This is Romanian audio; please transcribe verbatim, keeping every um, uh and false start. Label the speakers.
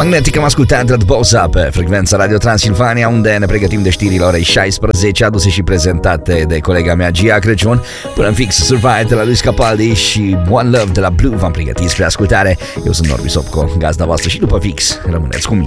Speaker 1: Magnetic am ascultat Red Bossa pe frecvența Radio Transilvania, unde ne pregătim de știrile orei șaisprezece, aduse și prezentate de colega mea Gia Crăciun. Până în fix Survive de la Luis Capaldi și One Love de la Blue v-am pregătit spre ascultare. Eu sunt Norbi Sopco, gazda voastră, și după fix rămâneți cu mine.